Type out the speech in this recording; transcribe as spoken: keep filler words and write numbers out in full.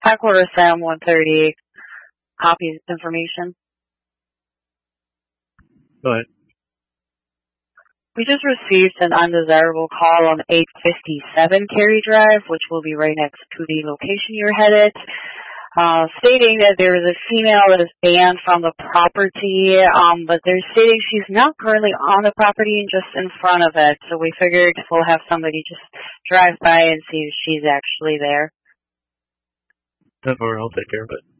Headquarters Sam one thirty, copies information. Go ahead. We just received an undesirable call on eight fifty-seven Cary Drive, which will be right next to the location you're headed, uh, stating that there is a female that is banned from the property, um, but they're stating she's not currently on the property and just in front of it. So we figured we'll have somebody just drive by and see if she's actually there. Or I'll take care of it.